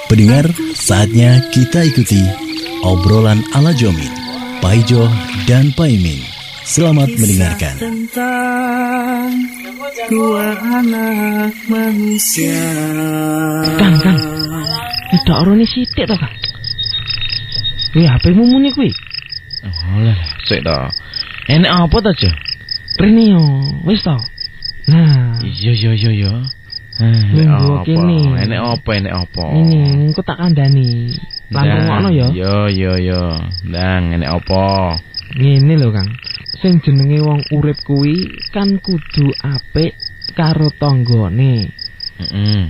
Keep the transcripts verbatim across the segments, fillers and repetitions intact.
Pendengar, saatnya kita ikuti obrolan ala Jomin, Paijo dan Paimin. Selamat mendengarkan. Tentang dua anak manusia. Kang, Kang, tidak orangnya sitik toh, Kang. Wih, H P-mu muni kuwi. Oh lah, sik toh. Enek apa to, Jo? Rene yo, wis toh. Nah, Iya iya iya iya. Nunggu Enek apa? kene. Enek apa? Enek apa? ini engko tak kandhani. Lan ngono ya. Yo yo yo. Ndang, enek apa? Ngene lho, Kang. Sing jenenge wong urip kuwi kan kudu apik karo tanggane. Heeh.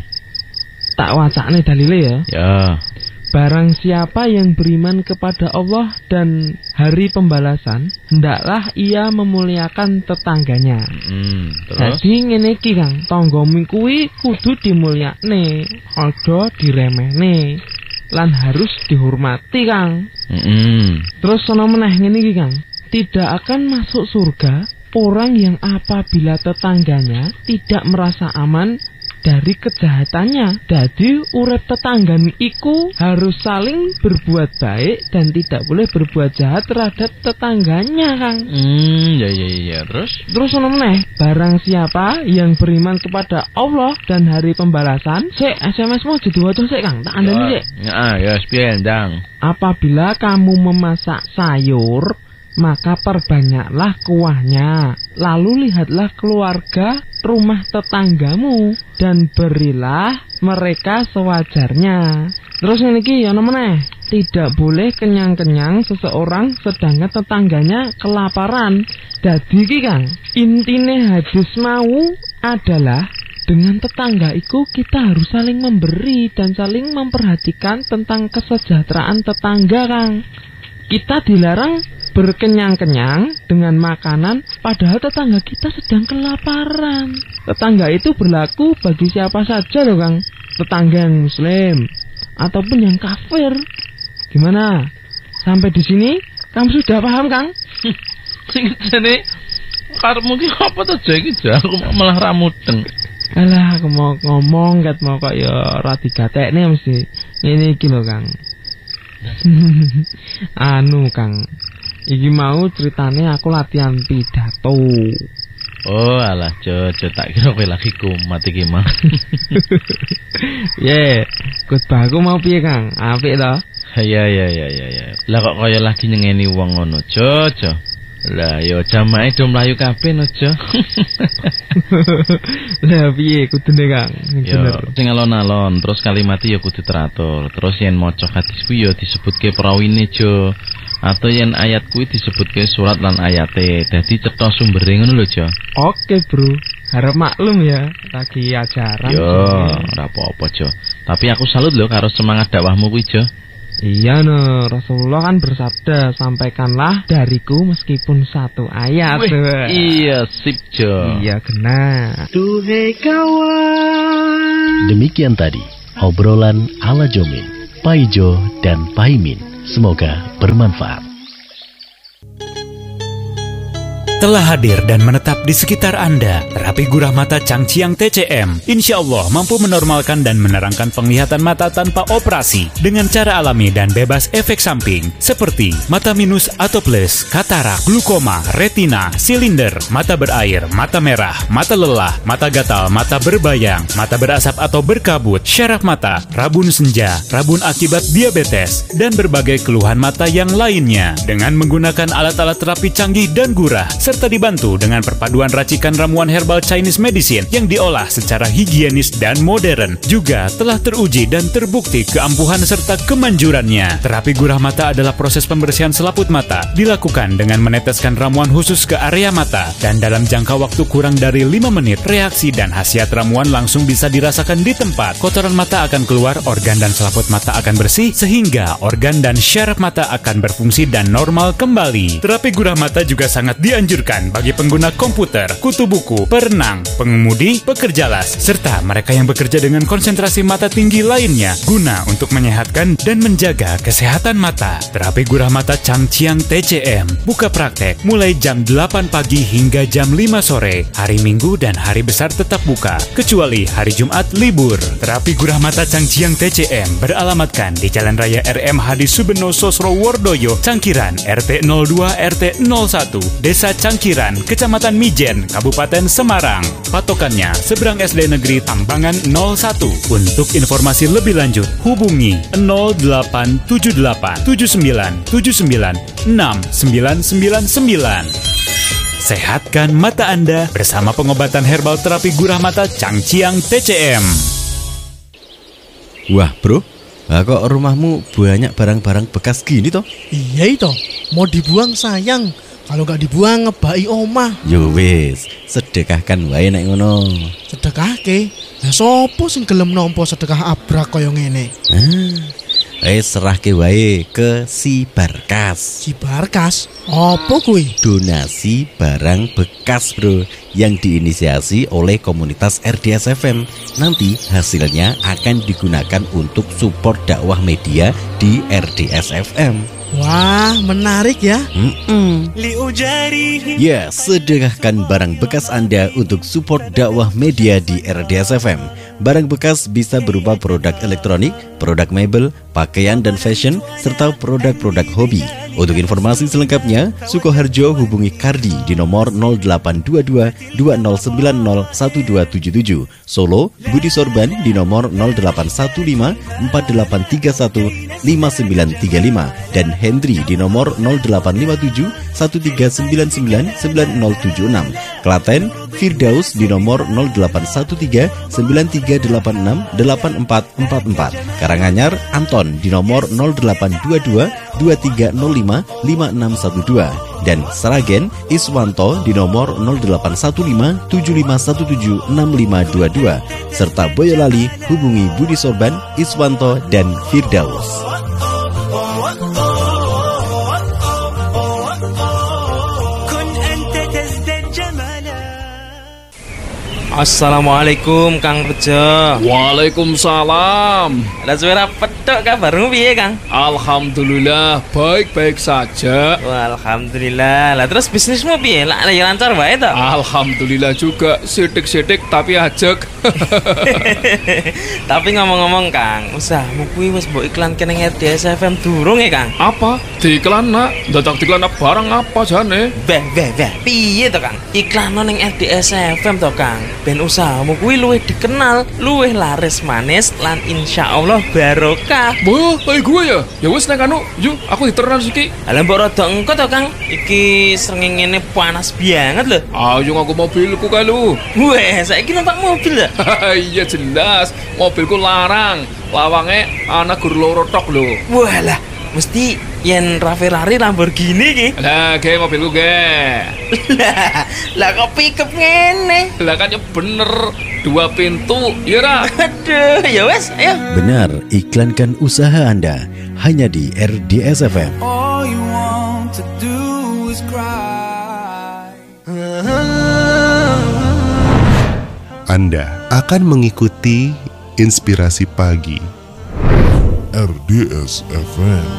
Tak wacane dalile ya. Ya. Barang siapa yang beriman kepada Allah dan hari pembalasan, hendaklah ia memuliakan tetangganya. Hmm, terus? Jadi ngene iki, Kang, tanggamu kuwi kudu dimulyakne, aja diremehne, lan harus dihormati, Kang. Heeh. Terus sono meneh ngene iki, Kang. Tidak akan masuk surga orang yang apabila tetangganya tidak merasa aman dari kejahatannya. Jadi urip tetanggan iku harus saling berbuat baik dan tidak boleh berbuat jahat terhadap tetangganya, Kang. Hmm, ya ya ya. Terus? Terus ono meneh, barang siapa yang beriman kepada Allah dan hari pembalasan, sik S M S-mu aja diwaca sik, Kang. Tak andani sik. Ya, ya, spian, Ndang. Apabila kamu memasak sayur, maka perbanyaklah kuahnya. Lalu lihatlah keluarga rumah tetanggamu dan berilah mereka sewajarnya. Terus ini ki ana meneh, tidak boleh kenyang-kenyang seseorang sedangkan tetangganya kelaparan. Dadi ki, Kang, intine hadis mau adalah dengan tetangga itu kita harus saling memberi dan saling memperhatikan tentang kesejahteraan tetangga, Kang. Kita dilarang berkenyang-kenyang dengan makanan padahal tetangga kita sedang kelaparan. Tetangga itu berlaku bagi siapa saja loh, Kang. Tetangga yang muslim ataupun yang kafir. Gimana? Sampai di sini kamu sudah paham, Kang? Sing jane karepmu ki apa to, Jo iki, Jo? Aku malah ra mudeng. Alah, aku mau ngomong kat mau kok ya ora digatekne mesti. Ini iki lho, Kang. Anu, Kang, iki mau ceritane aku latihan pidato. Oh, alah, Jo, Jo, tak kira kowe lagi kumat iki mah. Ye, khotbahku mau piye, Kang? Apik to? Ya ya ya ya ya. Lah kok kaya lagi nyengeni wong ngono, Jo, Jo. Lah yo jamae do mlayu kabeh no, Jo. Lah piye kudune, Kang? Yo sing alon-alon, terus kalimatnya yo kudu teratur. Terus yen maca hadis kuwi yo disebutke prawine, Jo. Atau yen ayat kuwi disebutke surat lan ayate. Dadi cetha sumbere ngono lho, Jo. Oke, Bro. Harap maklum ya, lagi ajaran. Yo, ora apa-apa, Jo. Tapi aku salut lho karo semangat dakwahmu kuwi, Jo. Iya no, Rasulullah kan bersabda, sampaikanlah dariku meskipun satu ayat. Wih, iya sip, Jo. Iya kena. Duhai kawan. Demikian tadi obrolan ala Jomin, Paijo dan Paimin. Semoga bermanfaat. Telah hadir dan menetap di sekitar Anda, terapi gurah mata Changciang T C M. Insya Allah mampu menormalkan dan menerangkan penglihatan mata tanpa operasi dengan cara alami dan bebas efek samping seperti mata minus atau plus, katarak, glukoma, retina, silinder, mata berair, mata merah, mata lelah, mata gatal, mata berbayang, mata berasap atau berkabut, syaraf mata, rabun senja, rabun akibat diabetes, dan berbagai keluhan mata yang lainnya. Dengan menggunakan alat-alat terapi canggih dan gurah, serta dibantu dengan perpaduan racikan ramuan herbal Chinese medicine yang diolah secara higienis dan modern, juga telah teruji dan terbukti keampuhan serta kemanjurannya. Terapi gurah mata adalah proses pembersihan selaput mata, dilakukan dengan meneteskan ramuan khusus ke area mata, dan dalam jangka waktu kurang dari lima menit, reaksi dan khasiat ramuan langsung bisa dirasakan di tempat. Kotoran mata akan keluar, organ dan selaput mata akan bersih, sehingga organ dan syaraf mata akan berfungsi dan normal kembali. Terapi gurah mata juga sangat dianjurkan dianjurkan bagi pengguna komputer, kutu buku, perenang, pengemudi, pekerja las, serta mereka yang bekerja dengan konsentrasi mata tinggi lainnya guna untuk menyehatkan dan menjaga kesehatan mata. Terapi Gurah Mata Changqiang T C M buka praktek mulai jam delapan pagi hingga jam lima sore. Hari Minggu dan hari besar tetap buka, kecuali hari Jumat libur. Terapi Gurah Mata Changqiang T C M beralamatkan di Jalan Raya R M Hadi Subeno Sosrowordoyo, Cangkiran, R T nol dua R T nol satu, Desa Cangkiran, Kecamatan Mijen, Kabupaten Semarang. Patokannya seberang S D Negeri Tambangan nol satu. Untuk informasi lebih lanjut, hubungi nol delapan tujuh delapan tujuh sembilan tujuh sembilan enam sembilan sembilan sembilan. Sehatkan mata Anda bersama pengobatan herbal terapi Gurah Mata Changqiang T C M. Wah bro, nah kok rumahmu banyak barang-barang bekas gini toh? Iya itu, mau dibuang sayang. Kalau gak dibuang ngebai omah. Yo wis, sedekahkan wae nek ngono. Sedekahke? Lah sopo sing gelem nampa sedekah abrak kaya ngene? Ah, eh serahke wae ke si Barkas. Si Barkas? Apa kuwi? Donasi barang bekas bro, yang diinisiasi oleh komunitas R D S F M. Nanti hasilnya akan digunakan untuk support dakwah media di R D S F M. Wah, menarik ya. Mm-mm. Ya, sedekahkan barang bekas Anda untuk support dakwah media di R D S F M. Barang bekas bisa berupa produk elektronik, produk mebel, pakaian dan fashion, serta produk-produk hobi. Untuk informasi selengkapnya, Sukoharjo hubungi Kardi di nomor nol delapan dua dua dua nol sembilan nol satu dua tujuh tujuh. Solo, Budi Sorban di nomor nol delapan satu lima empat delapan tiga satu lima sembilan tiga lima dan Hendri di nomor nol delapan lima tujuh satu tiga sembilan sembilan sembilan nol tujuh enam. Klaten, Firdaus di nomor nol delapan satu tiga sembilan tiga delapan enam delapan empat empat empat. Karanganyar, Anton di nomor nol delapan dua dua dua tiga nol lima lima enam satu dua. Dan Sragen, Iswanto di nomor nol delapan satu lima tujuh lima satu tujuh enam lima dua dua. Serta Boyolali hubungi Budi Sorban, Iswanto dan Firdaus. Assalamualaikum Kang Rejo. Waalaikumsalam. Lah suara pedok kabarmu piye Kang? Alhamdulillah baik-baik saja. Wah, alhamdulillah. Lah terus bisnismu piye? Lah ya lancar wae to? Alhamdulillah juga, sidik-sidik tapi ajek. Tapi ngomong-ngomong Kang, usahamu kuwi wis mbok iklanke ning R D S F M durung ya Kang? Apa? Diiklan nak? Dadak diiklan barang apa jane? Beh, beh, beh. Piye to Kang? Iklan ning R D S F M to Kang. Ben usahamu kuwi luwih dikenal, luwih laris manis lan insyaallah barokah. Boh, kayak gue ya. Ya wis nek anu, yuk aku diteran iki. Lah mbok rada engko to Kang. Iki srengenge panas banget lho. Ayo ngaku mobilku kae lu. Weh, saiki numpak mobil ya? Iya jelas, mobilku larang. Lawange ana gur loro tok lho. Walah, mesti yen Ferrari Lamborghini iki. Lah, ge mobilku ge. Lah, lah kok pickup ngene? Lah kan ya bener, dua pintu, ya ra? Aduh, ya wes, ayo. Benar, iklankan usaha Anda hanya di R D S F M. All you want to do is cry. Anda akan mengikuti Inspirasi Pagi R D S F M.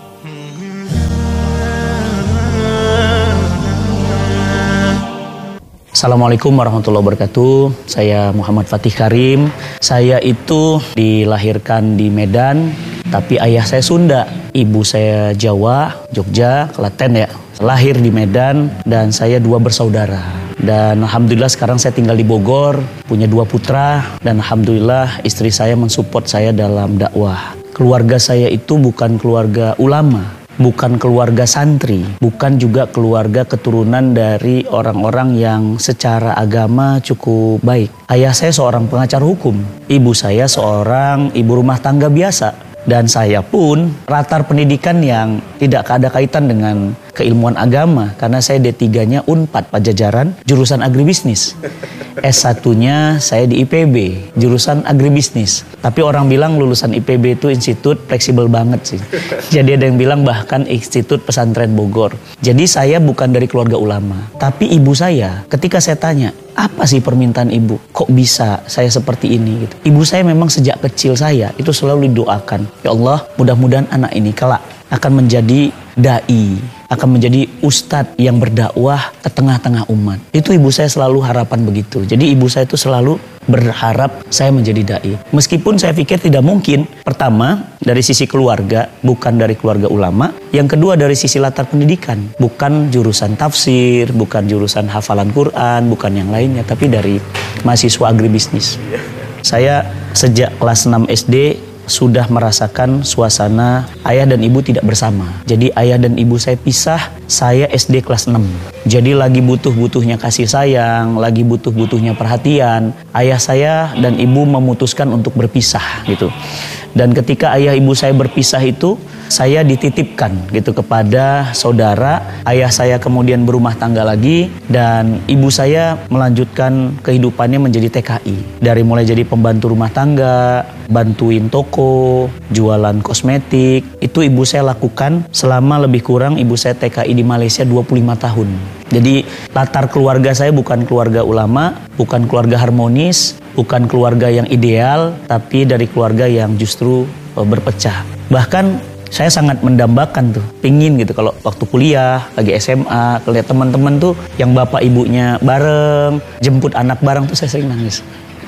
Assalamualaikum warahmatullahi wabarakatuh. Saya Muhammad Fatih Karim. Saya itu dilahirkan di Medan, tapi ayah saya Sunda. Ibu saya Jawa, Jogja, Klaten ya. Lahir di Medan dan saya dua bersaudara. Dan alhamdulillah sekarang saya tinggal di Bogor, punya dua putra. Dan alhamdulillah istri saya mensupport saya dalam dakwah. Keluarga saya itu bukan keluarga ulama, bukan keluarga santri, bukan juga keluarga keturunan dari orang-orang yang secara agama cukup baik. Ayah saya seorang pengacara hukum, ibu saya seorang ibu rumah tangga biasa. Dan saya pun latar pendidikan yang tidak ada kaitan dengan keilmuan agama, karena saya D tiga-nya Unpad Pajajaran, jurusan agribisnis. S satunya saya di I P B, jurusan agribisnis. Tapi orang bilang lulusan I P B itu institut fleksibel banget sih. Jadi ada yang bilang bahkan Institut Pesantren Bogor. Jadi saya bukan dari keluarga ulama. Tapi ibu saya, ketika saya tanya, apa sih permintaan ibu? Kok bisa saya seperti ini? Gitu. Ibu saya memang sejak kecil saya itu selalu didoakan. Ya Allah, mudah-mudahan anak ini kelak akan menjadi dai, akan menjadi ustadz yang berdakwah ke tengah-tengah umat. Itu ibu saya selalu harapan begitu. Jadi ibu saya itu selalu berharap saya menjadi dai. Meskipun saya pikir tidak mungkin. Pertama, dari sisi keluarga, bukan dari keluarga ulama. Yang kedua, dari sisi latar pendidikan. Bukan jurusan tafsir, bukan jurusan hafalan Quran, bukan yang lainnya. Tapi dari mahasiswa agribisnis. Saya sejak kelas enam S D sudah merasakan suasana ayah dan ibu tidak bersama. Jadi ayah dan ibu saya pisah, saya S D kelas enam. Jadi lagi butuh-butuhnya kasih sayang, lagi butuh-butuhnya perhatian. Ayah saya dan ibu memutuskan untuk berpisah gitu. Dan ketika ayah ibu saya berpisah itu, saya dititipkan gitu kepada saudara. Ayah saya kemudian berumah tangga lagi dan ibu saya melanjutkan kehidupannya menjadi T K I. Dari mulai jadi pembantu rumah tangga, bantuin toko, jualan kosmetik. Itu ibu saya lakukan selama lebih kurang ibu saya T K I di Malaysia dua puluh lima tahun. Jadi latar keluarga saya bukan keluarga ulama, bukan keluarga harmonis, bukan keluarga yang ideal, tapi dari keluarga yang justru berpecah. Bahkan saya sangat mendambakan tuh, pingin gitu kalau waktu kuliah, lagi S M A, lihat teman-teman tuh yang bapak ibunya bareng, jemput anak bareng tuh saya sering nangis.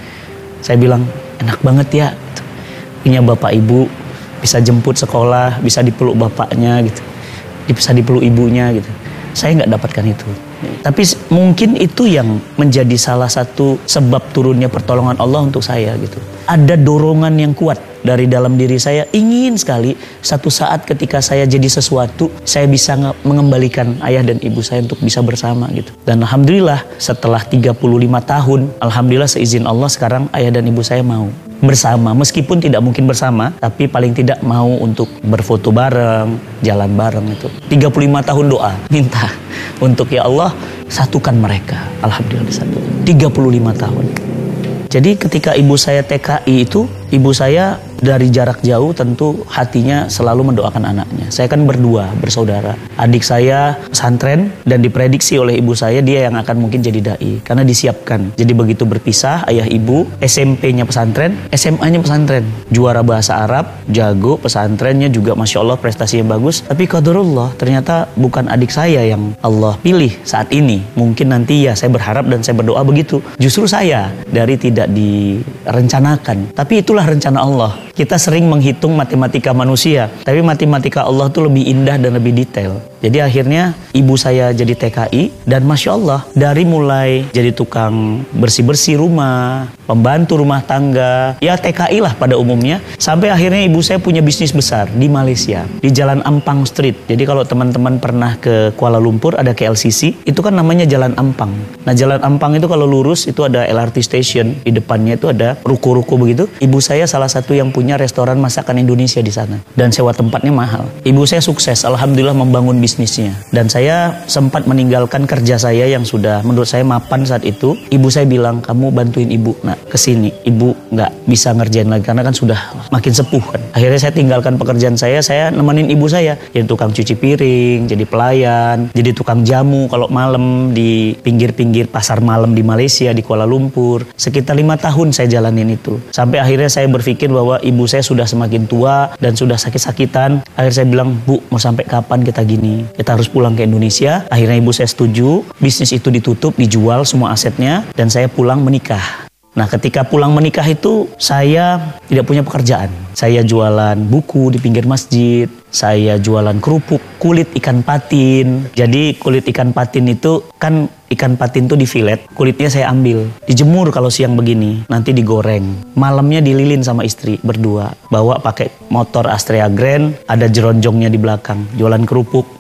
Saya bilang, enak banget ya, gitu. Punya bapak ibu, bisa jemput sekolah, bisa dipeluk bapaknya gitu, bisa dipeluk ibunya gitu. Saya nggak dapatkan itu. Tapi mungkin itu yang menjadi salah satu sebab turunnya pertolongan Allah untuk saya gitu. Ada dorongan yang kuat dari dalam diri saya, ingin sekali satu saat ketika saya jadi sesuatu, saya bisa mengembalikan ayah dan ibu saya untuk bisa bersama gitu. Dan alhamdulillah setelah tiga puluh lima tahun, alhamdulillah seizin Allah sekarang ayah dan ibu saya mau bersama. Meskipun tidak mungkin bersama, tapi paling tidak mau untuk berfoto bareng, jalan bareng itu. tiga puluh lima tahun doa, minta untuk ya Allah satukan mereka. Alhamdulillah disatukan. tiga puluh lima tahun. Jadi ketika ibu saya T K I itu, ibu saya dari jarak jauh tentu hatinya selalu mendoakan anaknya. Saya kan berdua, bersaudara. Adik saya pesantren dan diprediksi oleh ibu saya dia yang akan mungkin jadi dai. Karena disiapkan. Jadi begitu berpisah, ayah ibu, S M P-nya pesantren, S M A-nya pesantren. Juara bahasa Arab, jago, pesantrennya juga Masya Allah prestasinya bagus. Tapi qadarullah, ternyata bukan adik saya yang Allah pilih saat ini. Mungkin nanti ya saya berharap dan saya berdoa begitu. Justru saya dari tidak direncanakan. Tapi itulah rencana Allah. Kita sering menghitung matematika manusia, tapi matematika Allah itu lebih indah dan lebih detail. Jadi akhirnya ibu saya jadi T K I dan Masya Allah dari mulai jadi tukang bersih-bersih rumah, pembantu rumah tangga, ya T K I lah pada umumnya, sampai akhirnya ibu saya punya bisnis besar di Malaysia, di Jalan Ampang Street. Jadi kalau teman-teman pernah ke Kuala Lumpur ada K L C C, itu kan namanya Jalan Ampang. Nah Jalan Ampang itu kalau lurus itu ada L R T station, di depannya itu ada ruko-ruko begitu. Ibu saya salah satu yang punya restoran masakan Indonesia di sana dan sewa tempatnya mahal. Ibu saya sukses, alhamdulillah membangun bisnisnya. Dan saya sempat meninggalkan kerja saya yang sudah menurut saya mapan saat itu. Ibu saya bilang, kamu bantuin ibu nak kesini. Ibu nggak bisa ngerjain lagi karena kan sudah makin sepuh kan. Akhirnya saya tinggalkan pekerjaan saya, saya nemenin ibu saya. Jadi tukang cuci piring, jadi pelayan, jadi tukang jamu kalau malam di pinggir-pinggir pasar malam di Malaysia, di Kuala Lumpur. Sekitar lima tahun saya jalanin itu. Sampai akhirnya saya berpikir bahwa ibu saya sudah semakin tua dan sudah sakit-sakitan. Akhirnya saya bilang, Bu, mau sampai kapan kita gini? Kita harus pulang ke Indonesia. Akhirnya ibu saya setuju, bisnis itu ditutup, dijual semua asetnya, dan saya pulang menikah. Nah ketika pulang menikah itu saya tidak punya pekerjaan. Saya jualan buku di pinggir masjid, saya jualan kerupuk kulit ikan patin. Jadi kulit ikan patin itu kan ikan patin tuh difilet, kulitnya saya ambil, dijemur kalau siang begini, nanti digoreng. Malamnya dililin sama istri berdua, bawa pakai motor Astrea Grand, ada jeronjongnya di belakang, jualan kerupuk.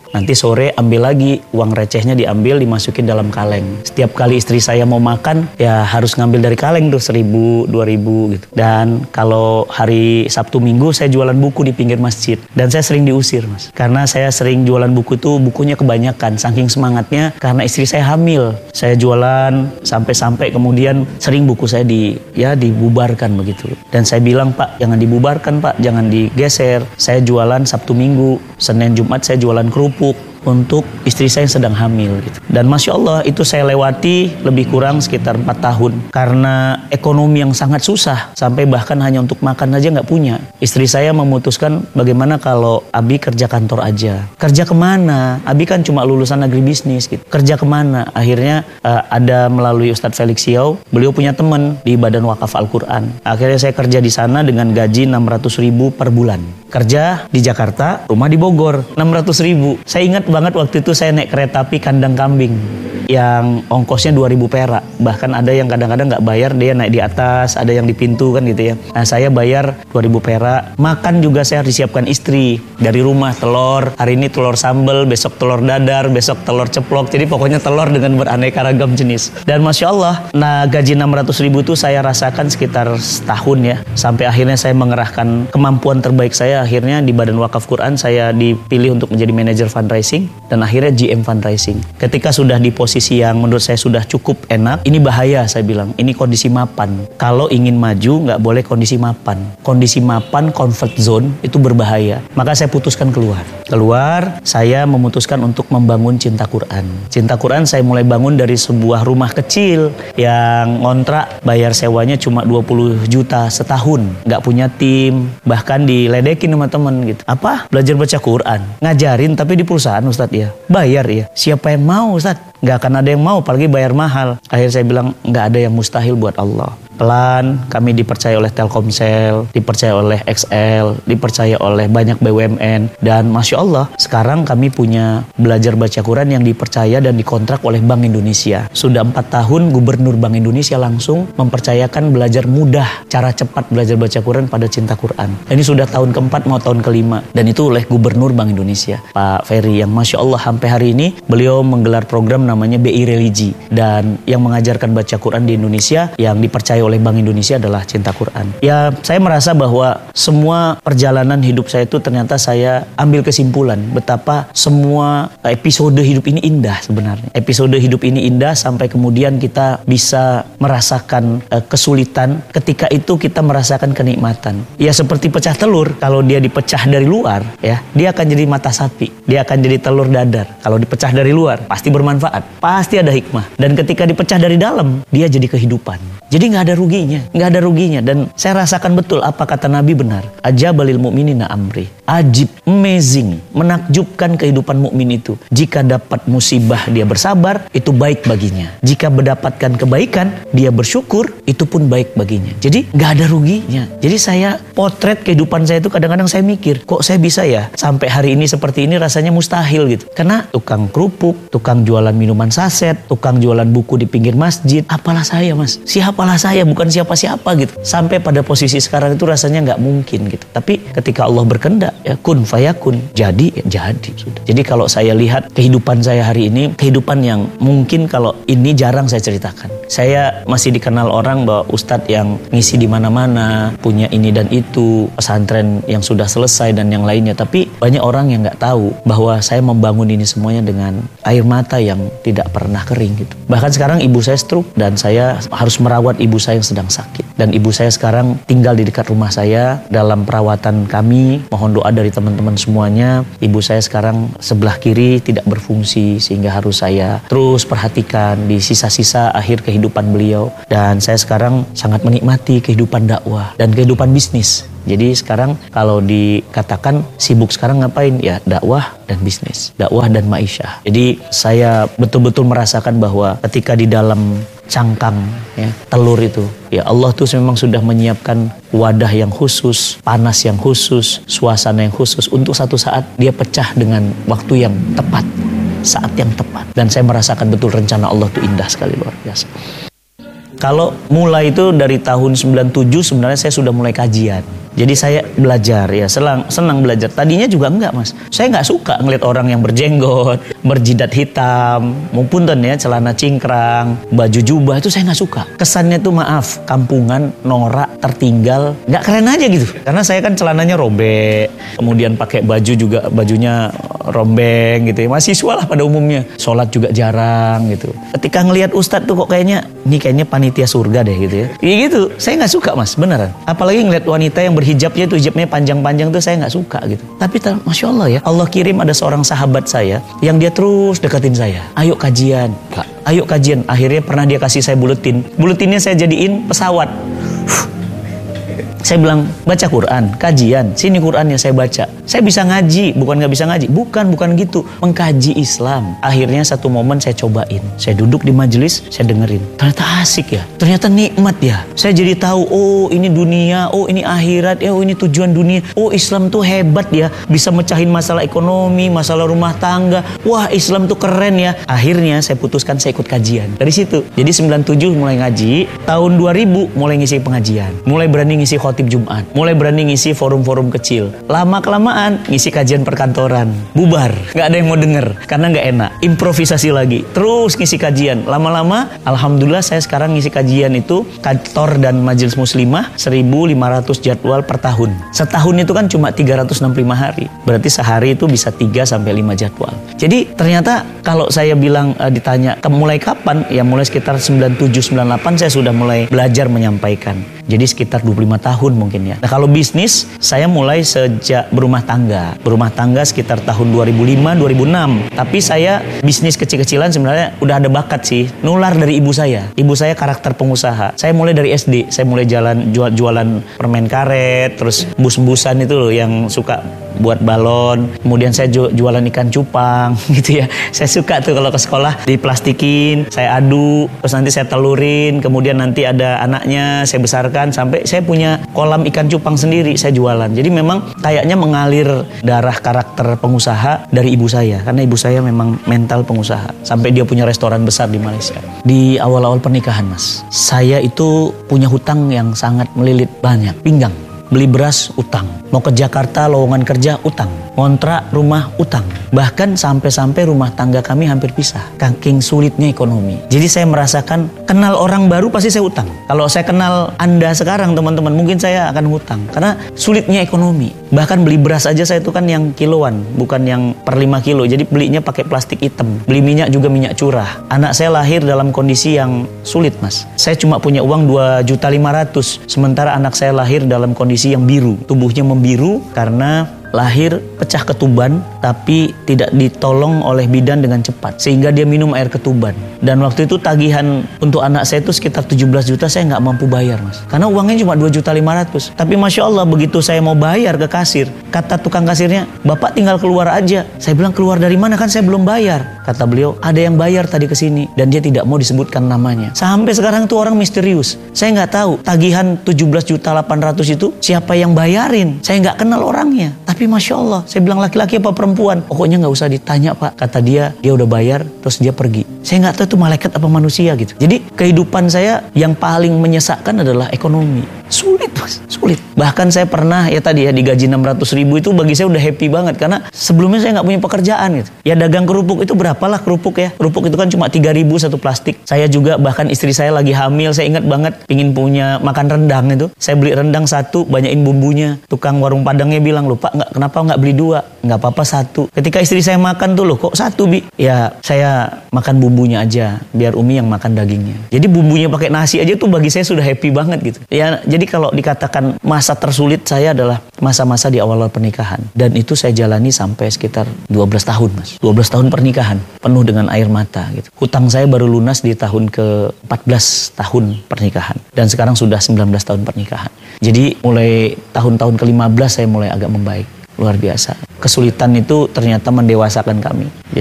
Nanti sore ambil lagi, uang recehnya diambil, dimasukin dalam kaleng. Setiap kali istri saya mau makan, ya harus ngambil dari kaleng tuh seribu, dua ribu gitu. Dan kalau hari Sabtu Minggu saya jualan buku di pinggir masjid. Dan saya sering diusir, Mas. Karena saya sering jualan buku tuh, bukunya kebanyakan. Saking semangatnya, karena istri saya hamil. Saya jualan sampai-sampai kemudian sering buku saya di ya dibubarkan begitu. Dan saya bilang, Pak, jangan dibubarkan, Pak, jangan digeser. Saya jualan Sabtu Minggu, Senin Jumat saya jualan kerupuk untuk istri saya yang sedang hamil gitu. Dan Masya Allah itu saya lewati lebih kurang sekitar empat tahun karena ekonomi yang sangat susah, sampai bahkan hanya untuk makan aja nggak punya. Istri saya memutuskan, bagaimana kalau Abi kerja kantor aja. Kerja kemana? Abi kan cuma lulusan agribisnis gitu. Kerja kemana? Akhirnya uh, ada melalui Ustadz Felix Siau, beliau punya teman di Badan Wakaf Al-Quran. Akhirnya saya kerja di sana dengan gaji enam ratus ribu per bulan. Kerja di Jakarta, rumah di Bogor, enam ratus ribu. Saya ingat banget waktu itu saya naik kereta api kandang kambing yang ongkosnya dua ribu perak. Bahkan ada yang kadang-kadang nggak bayar, dia naik di atas, ada yang di pintu kan gitu ya. Nah, saya bayar dua ribu perak. Makan juga saya disiapkan istri dari rumah, telur. Hari ini telur sambal, besok telur dadar, besok telur ceplok. Jadi pokoknya telur dengan beraneka ragam jenis. Dan Masya Allah, nah gaji enam ratus ribu itu saya rasakan sekitar setahun ya. Sampai akhirnya saya mengerahkan kemampuan terbaik saya. Akhirnya di Badan Wakaf Quran saya dipilih untuk menjadi manajer fundraising dan akhirnya G M fundraising. Ketika sudah di posisi yang menurut saya sudah cukup enak, ini bahaya saya bilang, ini kondisi mapan. Kalau ingin maju nggak boleh kondisi mapan. Kondisi mapan, comfort zone itu berbahaya. Maka saya putuskan keluar. Keluar, saya memutuskan untuk membangun Cinta Quran. Cinta Quran saya mulai bangun dari sebuah rumah kecil yang ngontrak, bayar sewanya cuma dua puluh juta setahun. Nggak punya tim, bahkan diledekin sama temen gitu. Apa? Belajar baca Quran. Ngajarin tapi di perusahaan Ustadz ya. Bayar ya. Siapa yang mau Ustadz? Nggak akan ada yang mau, apalagi bayar mahal. Akhirnya saya bilang, nggak ada yang mustahil buat Allah. Pelan, kami dipercaya oleh Telkomsel, dipercaya oleh X L, dipercaya oleh banyak B U M N. Dan Masya Allah, sekarang kami punya belajar baca Quran yang dipercaya dan dikontrak oleh Bank Indonesia. Sudah empat tahun Gubernur Bank Indonesia langsung mempercayakan belajar mudah, cara cepat belajar baca Quran pada Cinta Quran. Ini sudah tahun keempat mau tahun kelima. Dan itu oleh Gubernur Bank Indonesia, Pak Ferry, yang Masya Allah sampai hari ini beliau menggelar program namanya B I Religi. Dan yang mengajarkan baca Quran di Indonesia yang dipercaya oleh Bank Indonesia adalah Cinta Quran. Ya, saya merasa bahwa semua perjalanan hidup saya itu ternyata saya ambil kesimpulan betapa semua episode hidup ini indah sebenarnya. Episode hidup ini indah sampai kemudian kita bisa merasakan uh, kesulitan, ketika itu kita merasakan kenikmatan. Ya seperti pecah telur, kalau dia dipecah dari luar, ya dia akan jadi mata sapi, dia akan jadi telur dadar. Kalau dipecah dari luar, pasti bermanfaat, pasti ada hikmah. Dan ketika dipecah dari dalam, dia jadi kehidupan. Jadi nggak ada ruginya, nggak ada ruginya. Dan saya rasakan betul apa kata Nabi benar. Ajabalil mu'minina amri. Ajib, amazing, menakjubkan kehidupan mukmin itu. Jika dapat musibah dia bersabar, itu baik baginya. Jika mendapatkan kebaikan, dia bersyukur, itu pun baik baginya. Jadi nggak ada ruginya. Jadi saya potret kehidupan saya itu kadang-kadang saya mikir, kok saya bisa ya sampai hari ini seperti ini, rasanya mustahil gitu. Karena tukang kerupuk, tukang jualan minuman saset, tukang jualan buku di pinggir masjid, apalah saya Mas, siapalah saya, bukan siapa-siapa gitu. Sampai pada posisi sekarang itu rasanya nggak mungkin gitu. Tapi ketika Allah berkehendak, ya kun fayakun, jadi ya jadi sudah. Jadi kalau saya lihat kehidupan saya hari ini, kehidupan yang mungkin kalau ini jarang saya ceritakan. Saya masih dikenal orang bahwa Ustadz yang ngisi di mana-mana, punya ini dan itu, pesantren yang sudah selesai dan yang lainnya. Tapi banyak orang yang nggak tahu bahwa saya membangun ini semuanya dengan air mata yang tidak pernah kering gitu. Bahkan sekarang ibu saya stroke dan saya harus merawat ibu saya yang sedang sakit. Dan ibu saya sekarang tinggal di dekat rumah saya dalam perawatan kami. Mohon doa dari teman-teman semuanya. Ibu saya sekarang sebelah kiri tidak berfungsi sehingga harus saya terus perhatikan di sisa-sisa akhir kehidupan beliau. Dan saya sekarang sangat menikmati kehidupan dakwah dan kehidupan bisnis. Jadi sekarang kalau dikatakan sibuk sekarang ngapain? Ya dakwah dan bisnis, dakwah dan ma'isyah. Jadi saya betul-betul merasakan bahwa ketika di dalam cangkang ya, telur itu, ya Allah tuh memang sudah menyiapkan wadah yang khusus, panas yang khusus, suasana yang khusus untuk satu saat dia pecah dengan waktu yang tepat, saat yang tepat. Dan saya merasakan betul rencana Allah tuh indah sekali, luar biasa. Kalau mulai itu dari tahun sembilan puluh tujuh sebenarnya saya sudah mulai kajian. Jadi saya belajar ya, senang, senang belajar. Tadinya juga enggak Mas. Saya nggak suka ngeliat orang yang berjenggot, berjidat hitam, maupun ya celana cingkrang, baju jubah, itu saya nggak suka. Kesannya tuh maaf, kampungan, norak, tertinggal, nggak keren aja gitu. Karena saya kan celananya robek, kemudian pakai baju juga bajunya rombeng gitu ya. Mahasiswa lah pada umumnya. Sholat juga jarang gitu. Ketika ngelihat ustadz tuh kok kayaknya ini kayaknya panitia surga deh gitu ya. Iya gitu, saya nggak suka Mas, beneran. Apalagi ngelihat wanita yang berhijabnya itu hijabnya panjang-panjang tuh saya nggak suka gitu. Tapi masya Allah ya, Allah kirim ada seorang sahabat saya yang dia terus deketin saya. Ayo kajian, Kak. Ayo kajian. Akhirnya pernah dia kasih saya buletin. Buletinnya saya jadiin pesawat. Saya bilang, baca Quran, kajian, sini Qurannya saya baca. Saya bisa ngaji, bukan nggak bisa ngaji. Bukan, bukan gitu. Mengkaji Islam. Akhirnya satu momen saya cobain. Saya duduk di majelis, saya dengerin. Ternyata asik ya. Ternyata nikmat ya. Saya jadi tahu, oh ini dunia, oh ini akhirat, oh ini tujuan dunia. Oh Islam tuh hebat ya. Bisa mecahin masalah ekonomi, masalah rumah tangga. Wah Islam tuh keren ya. Akhirnya saya putuskan saya ikut kajian. Dari situ. Jadi sembilan puluh tujuh mulai ngaji. Tahun dua ribu mulai ngisi pengajian. Mulai berani ngisi khotib Jumat, mulai berani ngisi forum-forum kecil. Lama-kelamaan ngisi kajian perkantoran, bubar, nggak ada yang mau denger karena nggak enak. Improvisasi lagi, terus ngisi kajian. Lama-lama, alhamdulillah saya sekarang ngisi kajian itu kantor dan majelis muslimah seribu lima ratus jadwal per tahun. Setahun itu kan cuma tiga ratus enam puluh lima hari, berarti sehari itu bisa tiga sampai lima jadwal. Jadi ternyata kalau saya bilang uh, ditanya mulai kapan, ya mulai sekitar sembilan puluh tujuh sembilan puluh delapan saya sudah mulai belajar menyampaikan. Jadi sekitar dua puluh lima tahun mungkin ya. Nah kalau bisnis, saya mulai sejak berumah tangga. Berumah tangga sekitar tahun dua ribu lima dua ribu enam. Tapi saya bisnis kecil-kecilan sebenarnya udah ada bakat sih. Nular dari ibu saya. Ibu saya karakter pengusaha. Saya mulai dari S D. Saya mulai jalan jual, jualan permen karet. Terus bus-busan itu loh yang suka buat balon. Kemudian saya ju- jualan ikan cupang gitu ya. Saya suka tuh kalau ke sekolah diplastikin. Saya aduk. Terus nanti saya telurin. Kemudian nanti ada anaknya. Saya besarkan. Sampai saya punya kolam ikan cupang sendiri, saya jualan. Jadi memang kayaknya mengalir darah karakter pengusaha dari ibu saya, karena ibu saya memang mental pengusaha. Sampai dia punya restoran besar di Malaysia. Di awal-awal pernikahan Mas, saya itu punya hutang yang sangat melilit banyak. Pinggang, beli beras utang, mau ke Jakarta lowongan kerja utang, ngontrak rumah utang, bahkan sampai-sampai rumah tangga kami hampir pisah, saking sulitnya ekonomi. Jadi saya merasakan kenal orang baru pasti saya utang. Kalau saya kenal Anda sekarang teman-teman, mungkin saya akan hutang karena sulitnya ekonomi. Bahkan beli beras aja saya itu kan yang kiloan, bukan yang per lima kilo. Jadi belinya pakai plastik hitam. Beli minyak juga minyak curah. Anak saya lahir dalam kondisi yang sulit Mas. Saya cuma punya uang dua juta lima ratus, sementara anak saya lahir dalam kondisi yang biru. Tubuhnya membiru karena lahir pecah ketuban tapi tidak ditolong oleh bidan dengan cepat sehingga dia minum air ketuban. Dan waktu itu tagihan untuk anak saya itu sekitar tujuh belas juta, saya nggak mampu bayar Mas, karena uangnya cuma dua juta lima ratus. Tapi Masya Allah begitu saya mau bayar ke kasir, kata tukang kasirnya, Bapak tinggal keluar aja. Saya bilang keluar dari mana, kan saya belum bayar. Kata beliau, ada yang bayar tadi ke sini dan dia tidak mau disebutkan namanya. Sampai sekarang tuh orang misterius. Saya nggak tahu tagihan tujuh belas juta delapan ratus itu siapa yang bayarin. Saya nggak kenal orangnya. Tapi Masya Allah, saya bilang laki-laki apa perempuan? Pokoknya nggak usah ditanya Pak. Kata dia, dia udah bayar, terus dia pergi. Saya nggak tahu itu malaikat apa manusia gitu. Jadi kehidupan saya yang paling menyesakkan adalah ekonomi. Sulit Mas, sulit. Bahkan saya pernah ya tadi ya digaji enam ratus ribu itu bagi saya udah happy banget. Karena sebelumnya saya nggak punya pekerjaan gitu. Ya dagang kerupuk itu berapalah kerupuk ya. Kerupuk itu kan cuma tiga ribu satu plastik. Saya juga bahkan istri saya lagi hamil. Saya ingat banget pingin punya makan rendang itu. Saya beli rendang satu, banyakin bumbunya. Tukang warung Padangnya bilang, loh Pak nggak, kenapa nggak beli dua? Nggak apa-apa satu. Ketika istri saya makan tuh loh kok satu Bi? Ya saya makan bumbunya aja. Biar Umi yang makan dagingnya. Jadi bumbunya pakai nasi aja tuh bagi saya sudah happy banget gitu. Ya jadi kalau dikatakan masa tersulit saya adalah masa-masa di awal-awal pernikahan. Dan itu saya jalani sampai sekitar dua belas tahun Mas. dua belas tahun pernikahan. Penuh dengan air mata gitu. Hutang saya baru lunas di tahun ke empat belas tahun pernikahan. Dan sekarang sudah sembilan belas tahun pernikahan. Jadi mulai tahun-tahun ke lima belas saya mulai agak membaik. Luar biasa. Kesulitan itu ternyata mendewasakan kami.